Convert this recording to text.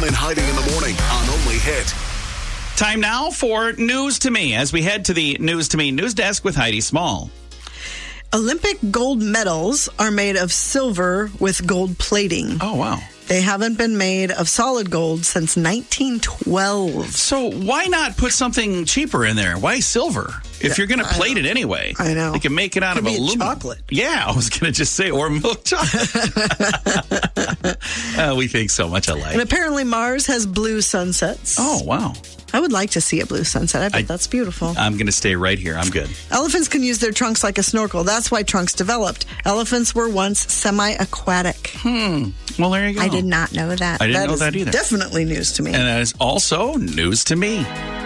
Tom and Heidi in the morning on Only Hit. Time now for News to Me as we head to the News to Me news desk with Heidi Small. Olympic gold medals are made of silver with gold plating. Oh, wow. They haven't been made of solid gold since 1912. So why not put something cheaper in there? Why silver? If you're going to plate it anyway. I know. They can make it out of aluminum. Chocolate. Yeah, I was going to just say, or milk chocolate. We think so much alike. And apparently Mars has blue sunsets. Oh, wow. I would like to see a blue sunset. I bet that's beautiful. I'm going to stay right here. I'm good. Elephants can use their trunks like a snorkel. That's why trunks developed. Elephants were once semi-aquatic. Well, there you go. I did not know that. I didn't know that either. Definitely news to me. And that is also news to me.